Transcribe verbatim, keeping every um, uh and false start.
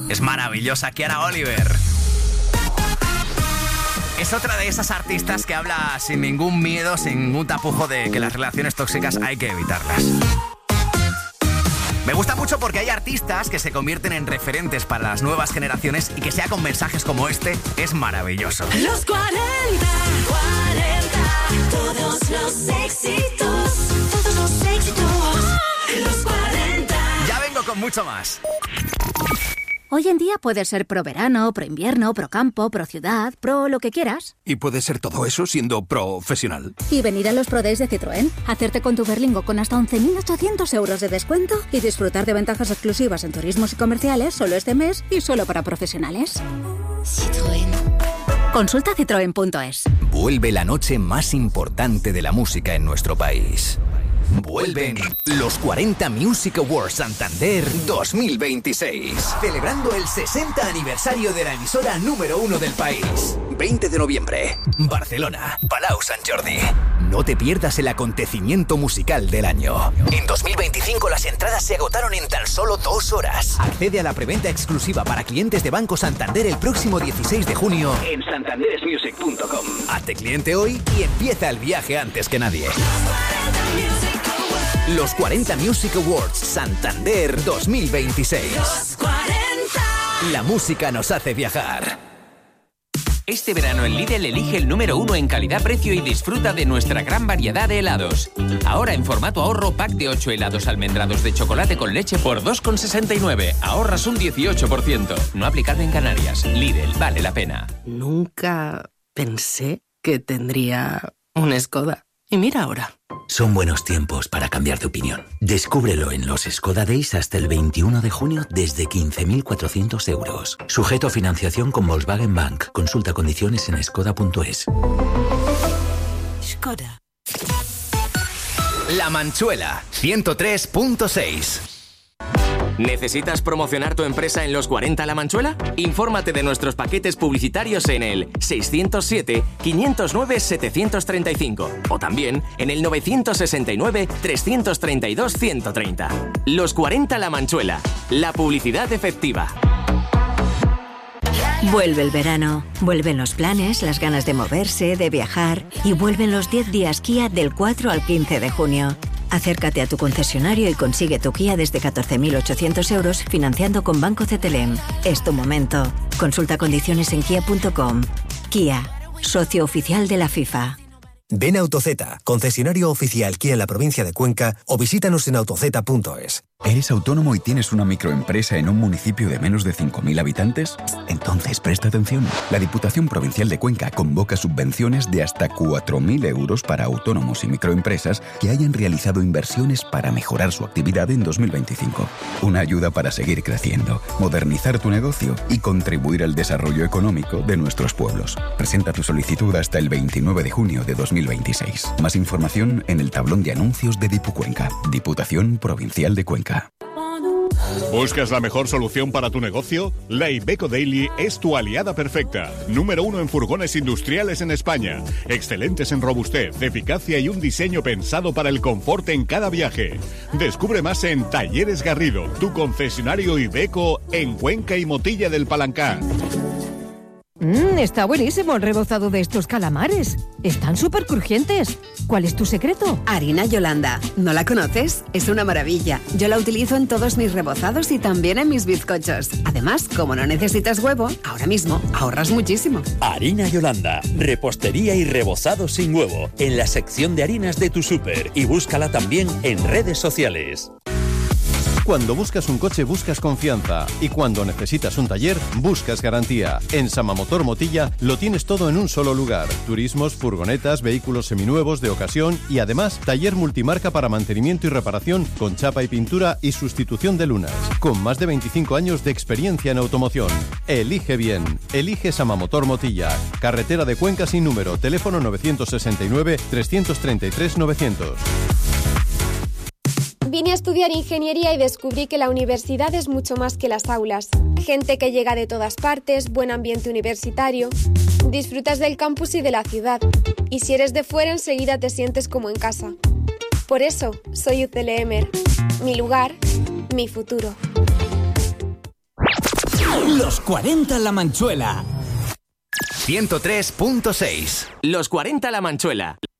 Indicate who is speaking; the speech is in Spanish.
Speaker 1: Es maravillosa, Kiara Oliver. Es otra de esas artistas que habla sin ningún miedo, sin ningún tapujo de que las relaciones tóxicas hay que evitarlas. Me gusta mucho porque hay artistas que se convierten en referentes para las nuevas generaciones y que sea con mensajes como este es maravilloso.
Speaker 2: Los cuarenta, cuarenta, todos los éxitos, todos los éxitos, los cuarenta.
Speaker 1: Ya vengo con mucho más.
Speaker 3: Hoy en día puedes ser pro verano, pro invierno, pro campo, pro ciudad, pro lo que quieras.
Speaker 4: Y puedes ser todo eso siendo profesional.
Speaker 3: Y venir a los Pro Days de Citroën, hacerte con tu Berlingo con hasta once mil ochocientos euros de descuento y disfrutar de ventajas exclusivas en turismos y comerciales solo este mes y solo para profesionales.
Speaker 2: Citroën.
Speaker 3: Consulta citroen punto es.
Speaker 5: Vuelve la noche más importante de la música en nuestro país. Vuelven los cuarenta Music Awards Santander dos mil veintiséis, celebrando el sesenta aniversario de la emisora número uno del país. veinte de noviembre, Barcelona, Palau Sant Jordi. No te pierdas el acontecimiento musical del año. En dos mil veinticinco las entradas se agotaron en tan solo dos horas. Accede a la preventa exclusiva para clientes de Banco Santander el próximo dieciséis de junio en santanderes music punto com. Hazte cliente hoy y empieza el viaje antes que nadie. Los cuarenta Music Awards Santander dos mil veintiséis.
Speaker 2: Los cuarenta.
Speaker 5: La música nos hace viajar.
Speaker 6: Este verano en Lidl elige el número uno en calidad-precio y disfruta de nuestra gran variedad de helados. Ahora en formato ahorro, pack de ocho helados almendrados de chocolate con leche por dos con sesenta y nueve. Ahorras un dieciocho por ciento. No aplicado en Canarias. Lidl, vale la pena.
Speaker 7: Nunca pensé que tendría un Skoda. Y mira ahora.
Speaker 8: Son buenos tiempos para cambiar de opinión. Descúbrelo en los Skoda Days hasta el veintiuno de junio desde quince mil cuatrocientos euros. Sujeto a financiación con Volkswagen Bank. Consulta condiciones en skoda punto es.
Speaker 2: Skoda.
Speaker 1: La Manchuela, ciento tres punto seis.
Speaker 6: ¿Necesitas promocionar tu empresa en los cuarenta La Manchuela? Infórmate de nuestros paquetes publicitarios en el seiscientos siete, quinientos nueve, setecientos treinta y cinco o también en el novecientos sesenta y nueve, trescientos treinta y dos, ciento treinta. Los cuarenta La Manchuela, la publicidad efectiva.
Speaker 9: Vuelve el verano, vuelven los planes, las ganas de moverse, de viajar y vuelven los diez días Kia del cuatro al quince de junio. Acércate a tu concesionario y consigue tu Kia desde catorce mil ochocientos euros financiando con Banco C T L M. Es tu momento. Consulta condiciones en kia punto com. Kia, socio oficial de la FIFA.
Speaker 10: Ven a AutoZ, concesionario oficial Kia en la provincia de Cuenca, o visítanos en autozeta punto es.
Speaker 11: ¿Eres autónomo y tienes una microempresa en un municipio de menos de cinco mil habitantes? Entonces presta atención. La Diputación Provincial de Cuenca convoca subvenciones de hasta cuatro mil euros para autónomos y microempresas que hayan realizado inversiones para mejorar su actividad en dos mil veinticinco. Una ayuda para seguir creciendo, modernizar tu negocio y contribuir al desarrollo económico de nuestros pueblos. Presenta tu solicitud hasta el veintinueve de junio de dos mil veintiséis. Más información en el tablón de anuncios de Dipucuenca, Diputación Provincial de Cuenca.
Speaker 12: ¿Buscas la mejor solución para tu negocio? La Iveco Daily es tu aliada perfecta. Número uno en furgones industriales en España. Excelentes en robustez, eficacia y un diseño pensado para el confort en cada viaje. Descubre más en Talleres Garrido, tu concesionario Iveco en Cuenca y Motilla del Palancar.
Speaker 13: Mmm, está buenísimo el rebozado de estos calamares. Están súper crujientes. ¿Cuál es tu secreto?
Speaker 14: Harina Yolanda. ¿No la conoces? Es una maravilla. Yo la utilizo en todos mis rebozados y también en mis bizcochos. Además, como no necesitas huevo, ahora mismo ahorras muchísimo.
Speaker 15: Harina Yolanda. Repostería y rebozado sin huevo. En la sección de harinas de tu súper. Y búscala también en redes sociales.
Speaker 16: Cuando buscas un coche buscas confianza y cuando necesitas un taller buscas garantía. En Samamotor Motilla lo tienes todo en un solo lugar. Turismos, furgonetas, vehículos seminuevos de ocasión y además taller multimarca para mantenimiento y reparación con chapa y pintura y sustitución de lunas. Con más de veinticinco años de experiencia en automoción. Elige bien. Elige Samamotor Motilla. Carretera de Cuenca sin número. Teléfono novecientos sesenta y nueve, trescientos treinta y tres, novecientos.
Speaker 17: Vine a estudiar ingeniería y descubrí que la universidad es mucho más que las aulas. Gente que llega de todas partes, buen ambiente universitario. Disfrutas del campus y de la ciudad. Y si eres de fuera, enseguida te sientes como en casa. Por eso, soy U C L Emer. Mi lugar, mi futuro.
Speaker 5: Los cuarenta La Manchuela.
Speaker 1: ciento tres punto seis.
Speaker 6: Los cuarenta La Manchuela.